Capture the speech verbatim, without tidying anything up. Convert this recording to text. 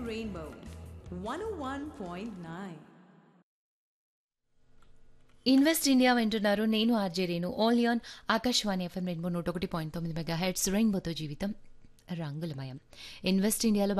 Rainbow one oh one point nine. Invest India వింటున్నారు. నేను RJ Renu. Only on Akashvani FM రెండు నూట ఒకటి పాయింట్ తొమ్మిది మెగా హెడ్స్ రెయిన్బోతో జీవితం రంగులమయం. ఇన్వెస్ట్ ఇండియాలో